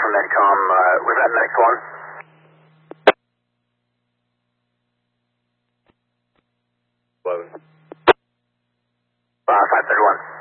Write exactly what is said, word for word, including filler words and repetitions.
from Medcom. Uh, was that Medic one? eleven. Uh, five thirty-one.